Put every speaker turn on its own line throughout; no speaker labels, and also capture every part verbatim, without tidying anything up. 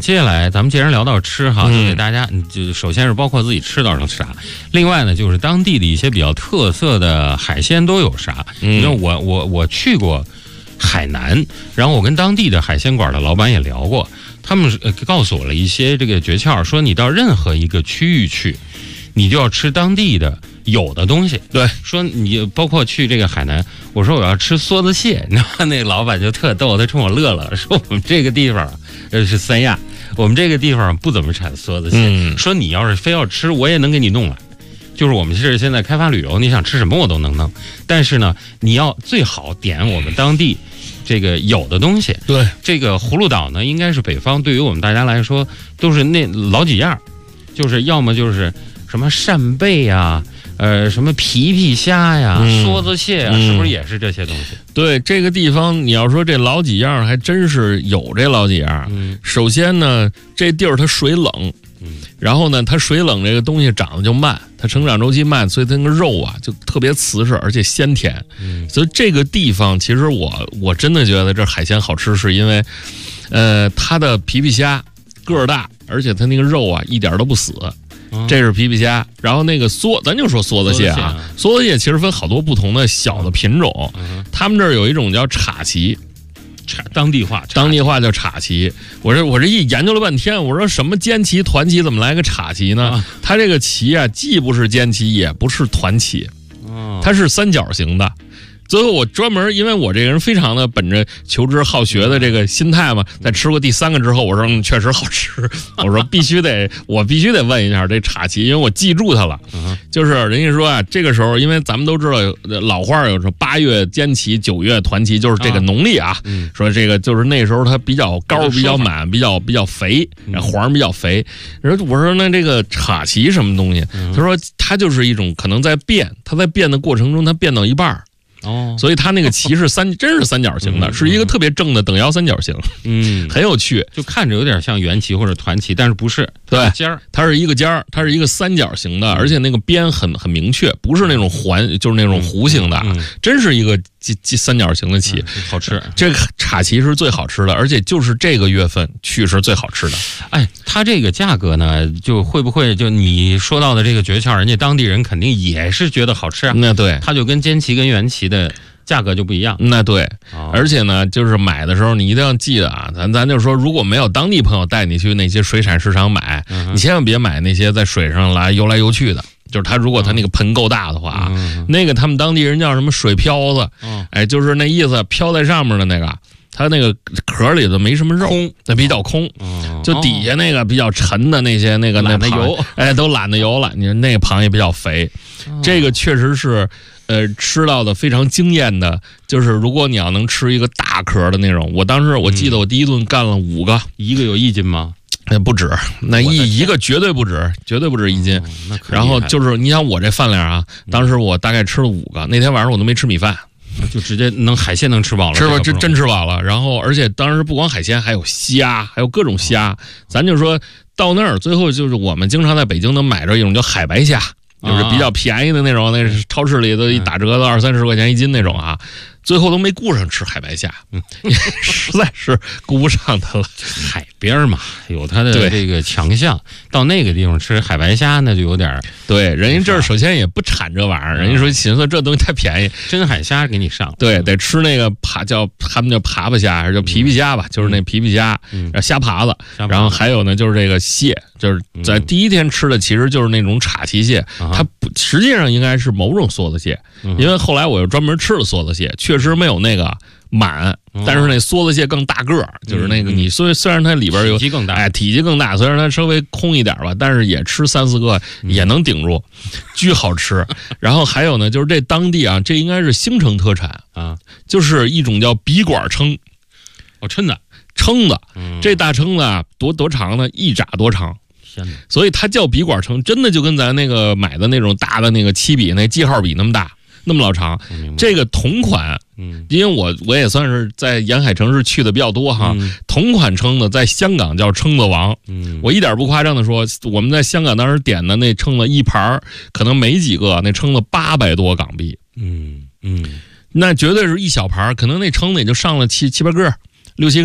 接下来咱们既然聊到吃哈，
嗯、
就给大家，就首先是包括自己吃到啥，另外呢就是当地的一些比较特色的海鲜都有啥。因为我我我去过海南，然后我跟当地的海鲜馆的老板也聊过，他们呃告诉我了一些这个诀窍，说你到任何一个区域去，你就要吃当地的有的东西。
对，
说你包括去这个海南，我说我要吃梭子蟹，然后那老板就特逗，他冲我乐了，说我们这个地方呃是三亚，我们这个地方不怎么产梭子蟹，嗯、说你要是非要吃，我也能给你弄来。就是我们是现在开发旅游，你想吃什么我都能弄，但是呢，你要最好点我们当地这个有的东西。
对，
这个葫芦岛呢，应该是北方对于我们大家来说都是那老几样，就是要么就是什么扇贝呀，呃，什么皮皮虾呀、嗯、梭子蟹呀，是不是也是这些东西？
对，这个地方你要说这老几样，还真是有这老几样。嗯，首先呢，这地儿它水冷。嗯，然后呢，它水冷这个东西长得就慢，它成长周期慢，所以它那个肉啊就特别瓷实，而且鲜甜。嗯，所以这个地方其实我我真的觉得这海鲜好吃，是因为，呃，它的皮皮虾个儿大，而且它那个肉啊一点都不死。嗯、这是皮皮虾，然后那个梭，咱就说梭子蟹啊，梭子蟹其实分好多不同的小的品种，嗯、他们这儿有一种叫叉鳍。
当地话，
当地话叫叉鳍。我这我这一研究了半天，我说什么尖鳍、团鳍，怎么来个叉鳍呢？啊、它这个鳍啊，既不是尖鳍，也不是团鳍，哦、它是三角形的。最后我专门，因为我这个人非常的本着求知好学的这个心态嘛，在吃过第三个之后，我说嗯，确实好吃。我说必须得，我必须得问一下这叉鳍，因为我记住它了。嗯、就是人家说啊，这个时候，因为咱们都知道老话有说八月尖鳍，九月团鳍，就是这个农历啊，嗯、说这个就是那时候它比较高、比较满、比较比较肥，黄比较肥。然后我说那这个叉鳍什么东西？嗯、他说它就是一种可能在变，它在变的过程中，它变到一半。哦，所以它那个鳍是三，真是三角形的，嗯、是一个特别正的等腰三角形，嗯，很有趣，
就看着有点像圆鳍或者团鳍，但是不是，
对，
尖儿，
它是一个尖儿，它是一个三角形的，而且那个边很很明确，不是那种环，就是那种弧形的，嗯嗯、真是一个三角形的鳍，
嗯，好吃。
这个叉鳍是最好吃的，而且就是这个月份去是最好吃的。
哎，它这个价格呢，就会不会就你说到的这个诀窍，人家当地人肯定也是觉得好吃啊？
那对，
它就跟尖鳍跟圆鳍的价格就不一样。
那对，哦、而且呢，就是买的时候你一定要记得啊，咱咱就说，如果没有当地朋友带你去那些水产市场买，嗯、你千万别买那些在水上来游来游去的。就是他如果他那个盆够大的话啊，嗯、那个他们当地人叫什么水漂子，嗯、哎，就是那意思，漂在上面的那个，它那个壳里头没什么肉，那比较空，嗯、就底下那个比较沉的那些那个
懒得游，
哎，都懒得游了。你说那个螃蟹比较肥，嗯、这个确实是。呃，吃到的非常惊艳的，就是如果你要能吃一个大壳的那种，我当时我记得我第一顿干了五个，
嗯、一个有一斤吗？
哎，不止，那一一个绝对不止，绝对不止一斤。
哦、
然后就是你想我这饭量啊，当时我大概吃了五个，那天晚上我都没吃米饭，
就直接能海鲜能吃饱了，
吃吧，真真吃饱了。然后而且当时不光海鲜，还有虾，还有各种虾。哦、咱就说到那儿，最后就是我们经常在北京能买着一种叫海白虾。就是比较便宜的那种，那是超市里都一打折的二三十块钱一斤那种啊，最后都没顾上吃海白虾，嗯，实在是顾不上它了。
海边嘛，有它的这个强项，到那个地方吃海白虾那就有点
对，人家这儿首先也不产这玩意儿，人家说寻思这东西太便宜，
真海虾给你上，
对，得吃那个爬叫他们叫爬爬虾还是叫皮皮虾吧，嗯、就是那皮皮虾，嗯、虾爬子，然后还有呢就是这个蟹，就是在第一天吃的其实就是那种叉鳍蟹。嗯它不实际上应该是某种梭子蟹，因为后来我又专门吃了梭子蟹，确实没有那个满，但是那梭子蟹更大个儿，就是那个你虽虽然它里边有
体积更大，
哎，体积更大，虽然它稍微空一点吧，但是也吃三四个也能顶住，巨好吃。然后还有呢，就是这当地啊，这应该是兴城特产啊，就是一种叫笔管蛏，
哦，蛏子，
蛏子，这大蛏子啊，多多长呢？一拃多长。所以它叫笔管蛏，真的就跟咱那个买的那种大的那个七笔那记号笔那么大，那么老长。这个同款，嗯，因为我我也算是在沿海城市去的比较多哈，嗯、同款蛏子在香港叫蛏子王。嗯，我一点不夸张的说，我们在香港当时点的那蛏子一盘可能没几个，那蛏子八百多港币。嗯嗯，那绝对是一小盘，可能那蛏子也就上了七七八个、六七个。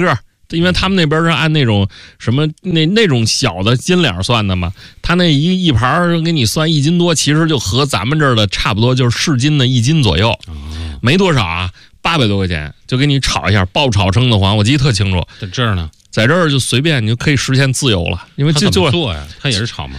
因为他们那边是按那种什么那那种小的斤两算的嘛，他那一一盘给你算一斤多，其实就和咱们这儿的差不多，就是市斤的一斤左右，没多少啊，八百多块钱就给你炒一下，爆炒生的黄，我记得特清楚。
在这儿呢，
在这儿就随便你就可以实现自由了，因为就
就做呀，他也是炒吗？